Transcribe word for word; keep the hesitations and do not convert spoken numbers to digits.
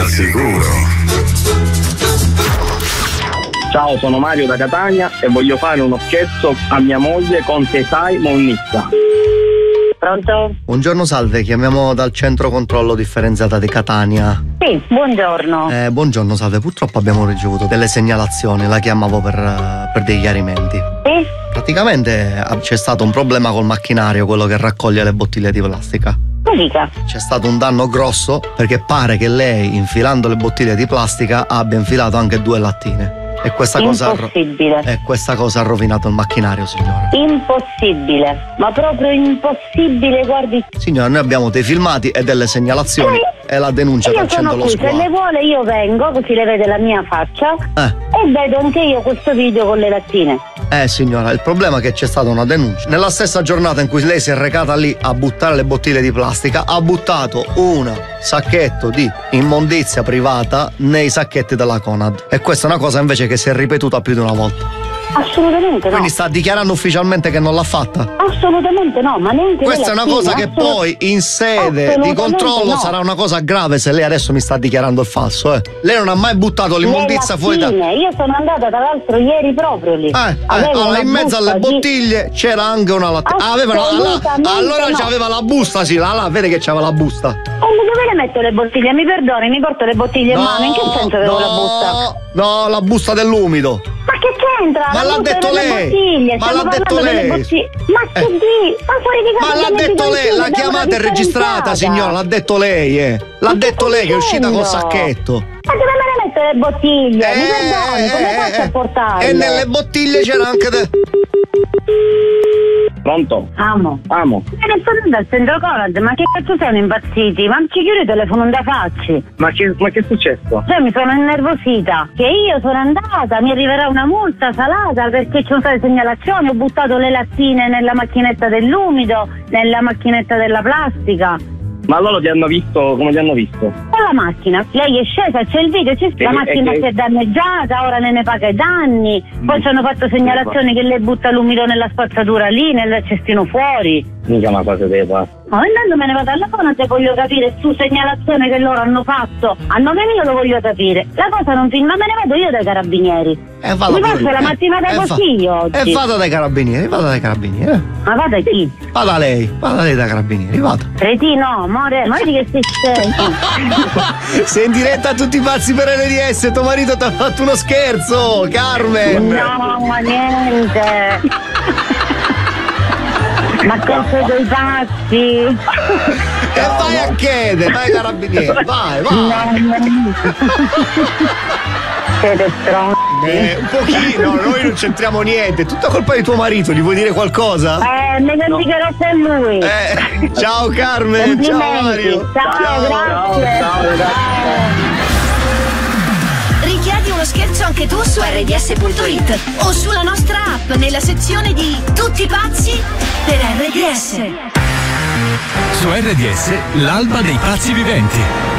sicuro. Ciao, sono Mario da Catania e voglio fare uno scherzo a mia moglie con Tesai Monnizza. Pronto? Buongiorno, salve, chiamiamo dal centro controllo differenziata di Catania. Sì, buongiorno. Eh, buongiorno, salve, purtroppo abbiamo ricevuto delle segnalazioni, la chiamavo per, per dei chiarimenti. Sì? Praticamente c'è stato un problema col macchinario, quello che raccoglie le bottiglie di plastica. Dica. C'è stato un danno grosso perché pare che lei, infilando le bottiglie di plastica, abbia infilato anche due lattine. E questa cosa, impossibile. e questa cosa ha rovinato il macchinario, signora. Impossibile, ma proprio impossibile, guardi. Signora, noi abbiamo dei filmati e delle segnalazioni eh, e la denuncia io dal sono centro lo qui, squalo. se le vuole io vengo, così le vede la mia faccia eh. e vedo anche io questo video con le lattine. Eh signora, il problema è che c'è stata una denuncia. Nella stessa giornata in cui lei si è recata lì a buttare le bottiglie di plastica, ha buttato un sacchetto di immondizia privata nei sacchetti della Conad. E questa è una cosa invece che si è ripetuta più di una volta. Assolutamente no. Quindi sta dichiarando ufficialmente che non l'ha fatta? Assolutamente no, ma neanche questa è una cosa che assolut- poi in sede di controllo no. sarà una cosa grave se lei adesso mi sta dichiarando il falso, eh. Lei non ha mai buttato l'immondizia fuori da... Io sono andata tra l'altro ieri proprio lì. Eh, eh, allora in mezzo alle bottiglie di... c'era anche una lattina. Ah, aveva la, allora no. C'aveva la busta, sì, là, là, vede che c'aveva la busta. E dove le metto le bottiglie? Mi perdoni, mi porto le bottiglie no, in mano, in che senso avevo no, la busta? No, la busta dell'umido. Ma che c'entra? Ma la l'ha detto lei! Bottiglie. Ma l'ha detto lei! Ma che eh. di? Ma fuori di casa! Ma l'ha detto lei! La chiamata è registrata, signora! L'ha detto lei, eh! L'ha detto lei che è uscita col sacchetto! Ma dove me le metto le bottiglie? Eh, Mi perdoni, come eh, faccio a portarle? E nelle bottiglie c'era anche de... Pronto? Amo. Amo. Me ne sono dal centro Conad, ma che cazzo siamo impazziti? Ma ci chiudi il telefono da facci. Ma che, ma che è successo? Cioè mi sono innervosita. Che io sono andata, mi arriverà una multa salata perché ci sono state segnalazioni, ho buttato le lattine nella macchinetta dell'umido, nella macchinetta della plastica. Ma loro ti hanno visto, come ti hanno visto? Con la macchina, lei è scesa, c'è il video, c'è, sì, la macchina che... si è danneggiata, ora ne ne paga i danni, poi ci hanno fatto segnalazioni che lei butta l'umido nella spazzatura lì, nel cestino fuori. Mica una cosa deve fare. Ma intanto me ne vado alla Conad e voglio capire su segnalazione che loro hanno fatto. A nome mio lo voglio capire. La cosa non filma, me ne vado io dai carabinieri. Eh, vada mi faccio la mattinata eh, così io oggi. E vada dai carabinieri, vada dai carabinieri. Eh. Ma vada chi? Vada lei, vada lei dai carabinieri, vada. Cretino, amore, ma di che sei scemo? Sei in diretta a tutti i pazzi per L D S, tuo marito ti ha fatto uno scherzo, Carmen. No, ma niente. Ma cosa dei pazzi? E vai a chiedere, vai ai carabinieri, vai, vai. No, no. Siete stronzi. Eh, un pochino, noi non c'entriamo niente, è tutta colpa di tuo marito, gli vuoi dire qualcosa? Eh, me lo dicherò per lui. Eh, ciao Carmen, ciao Mario. Ciao, ciao, grazie. Ciao, ciao, ragazzi. Richiedi uno scherzo anche tu su erre di esse punto it o sulla nostra app nella sezione di Tutti pazzi per erre di esse. Su erre di esse, l'alba dei pazzi viventi.